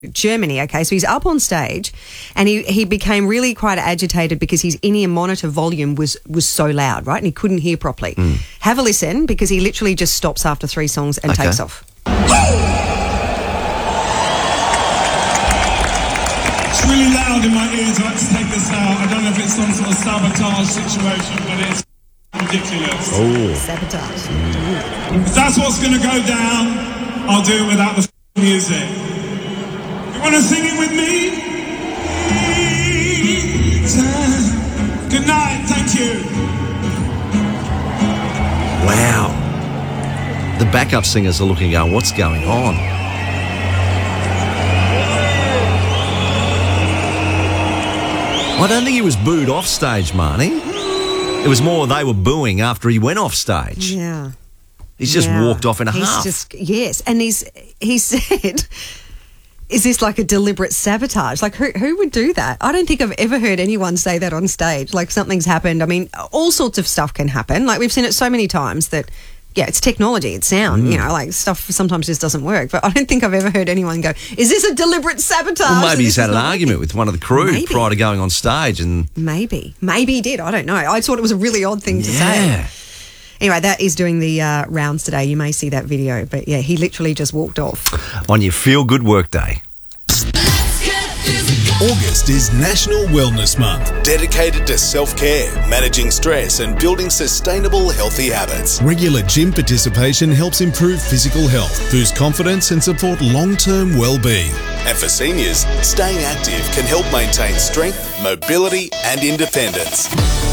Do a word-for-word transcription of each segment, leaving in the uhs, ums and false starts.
Germany, okay, so he's up on stage and he, he became really quite agitated because his in-ear monitor volume was was so loud, right, and he couldn't hear properly. Mm. Have a listen, because he literally just stops after three songs and okay. takes off. It's really loud in my ears. I had to take this out. I don't know if it's some sort of sabotage situation, but it's ridiculous. Oh. Sabotage. Mm. If that's what's going to go down, I'll do it without the music. Want to sing it with me? Good night, thank you. Wow. The backup singers are looking going, what's going on? I don't think he was booed off stage, Marnie. It was more they were booing after he went off stage. Yeah. He's just yeah. walked off in a he's half. Just, yes, and he's he said... Is this like a deliberate sabotage? Like, who who would do that? I don't think I've ever heard anyone say that on stage. Like, something's happened. I mean, all sorts of stuff can happen. Like, we've seen it so many times that, yeah, it's technology, it's sound. Mm. You know, like, stuff sometimes just doesn't work. But I don't think I've ever heard anyone go, is this a deliberate sabotage? Well, maybe he's had an working? argument with one of the crew maybe. prior to going on stage. and Maybe. Maybe he did. I don't know. I thought it was a really odd thing to yeah. say. Anyway, that is doing the uh, rounds today. You may see that video. But, yeah, he literally just walked off. On your feel-good work day. August is National Wellness Month, dedicated to self-care, managing stress and building sustainable healthy habits. Regular gym participation helps improve physical health, boost confidence and support long-term well-being. And for seniors, staying active can help maintain strength, mobility and independence.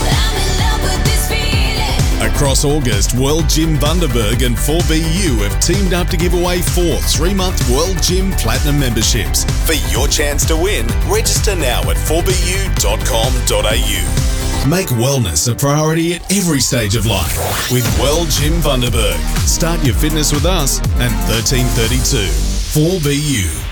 Across August, World Gym Bundaberg and four B U have teamed up to give away four three-month World Gym Platinum memberships. For your chance to win, register now at four b u dot com dot a u. Make wellness a priority at every stage of life with World Gym Bundaberg. Start your fitness with us at thirteen thirty-two. four B U.